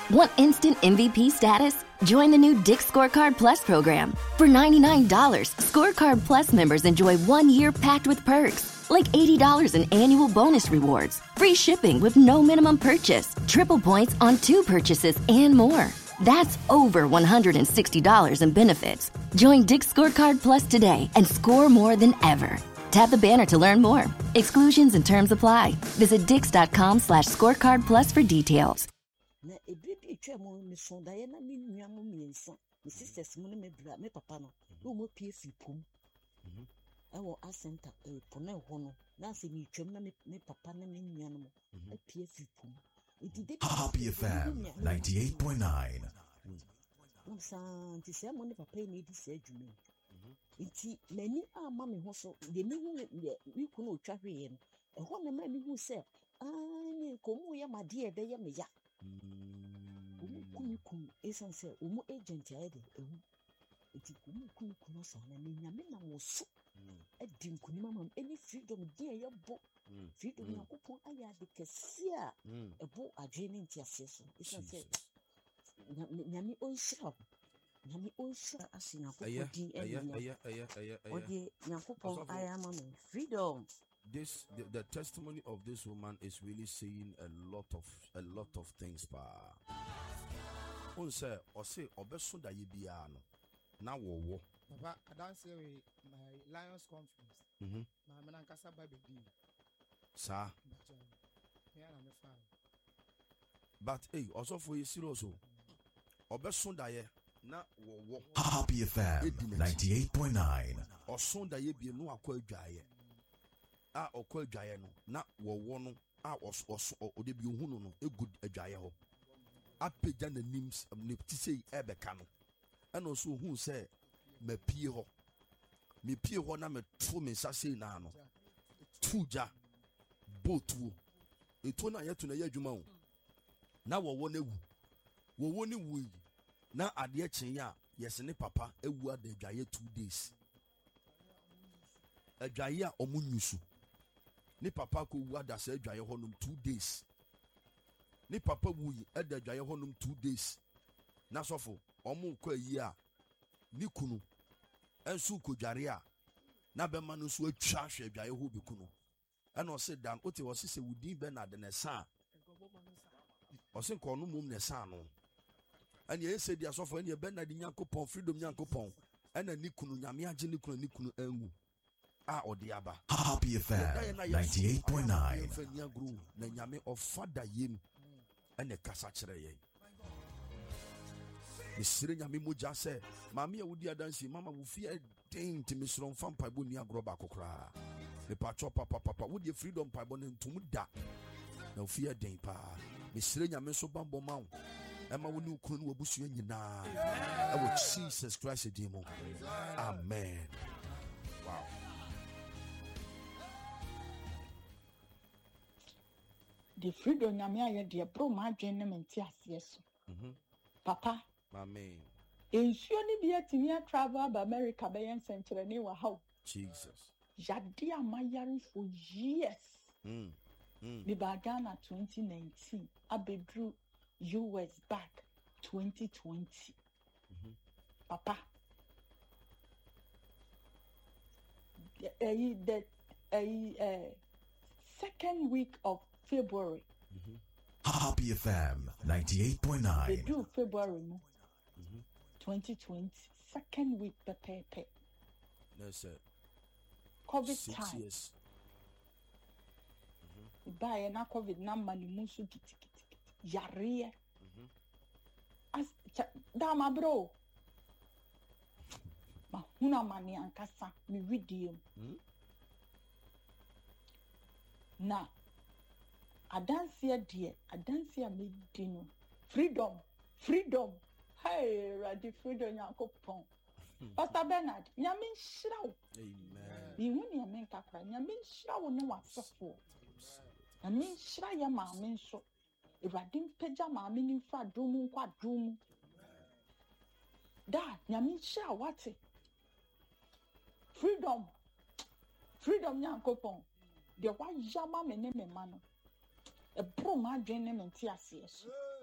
Want instant MVP status? Join the new Dick's Scorecard Plus program. For $99, Scorecard Plus members enjoy 1 year packed with perks, like $80 in annual bonus rewards, free shipping with no minimum purchase, triple points on 2 purchases, and more. That's over $160 in benefits. Join Dick's Scorecard Plus today and score more than ever. Tap the banner to learn more. Exclusions and terms apply. Visit dix.com/scorecard plus for details. Na ebibi twemo me sondaye na me nua mo mienso me sisters mo me bra me papa no no mo pie fi pom ewo asenta pone ho no na se mi twem na me papa na me nua no mo pie fi pom Happy FM 98.9 no santi se mo ne papa ni di se adwuma nti mani ama me ho so de me hu me ku no otwa hwe no ho na ma me hu se ni komu ya made e be ye me ya kum esan se umu agent ya de ehu eti kum so na nyame na wo so edi nkuni mama any freedom dey ya bo freedom na kopon aya de kese a ebo adwe ne ntiase so esan se nyame onshira asina kopon di odi nyakopon aya mama freedom. The testimony of this woman is really saying a lot of things pa. On say or say obeso da ye bia no na wo Papa I don't say my Lions conference my menankasa baby sa but hey also for you serious obeso da ye na wo Happy FM 98.9 oso da ye bia no akwa adwaye a okwa adwaye no na wo no a odebi ohunu no egud adwaye ho apeja na nims ne tise ebeka no ena so hu se mapie ho na meto me sase na no tuja botu eto na yeto na yadwuma ho na wo na wu ni wu na ade chen ya yes ne papa ewu adwaye 2 days adwaye a omunyusu ni papa ko wu adase adwaye ho no 2 days ni papa wuyi eda adwaye ho no 2 days na sofo omu ko ayi a ni kunu ensu ko dware a na be ma no so atwa hwe adwaye ho bi kunu ena o se dan o te o se wudi be na de ne sa o se ko no mum ne sa no ene ye se dia sofo ene be na de Nyankopon freedom Nyankopon ena ni kunu nyame age ni kunu anwu a odiaba Happy FM 98.9 fanya gru na nyame ofada yem ene kasa kire ye misire nyame moja se mama ya wudi adansi mama wo fie den ti misro mfa mpaibo ni agro ba kokra me pacho papa wudi freedom paibo ne ntum da na wo fie den pa misire nyame so bambo mawo ema woni ukuru no wabusu nyina ewo Jesus Christ dimo amen. Wow. The freedom nyame aye de bro ma adwen ne menti ase so papa amen ensuo ni bia timi a travel ba America be yen senkyere ni wa how Jesus yade amayare for years ni ba Ghana 2019 abedru US back 2020 papa the second week of February. Happy FM 98.9 They do February 2020 second week pepe. No sir. COVID 6 time. years. Buy na COVID na mani musu kiti. Yare. As dama bro. Ma huna mani ankasa mi video. Na adansia me dino freedom hey radi freedom Yakopon Pastor Bernard nyame nhyiraw Amen. mi hu nyame nkakra nyame nhyiraw ne wasofo nyame nhyira ya maame nso radi mpagya maame ni mfa dum nkwa dum da nyame nhyira wate freedom Yakopon de wa yama me ne me ma no ebro ma adwen ne menti ase so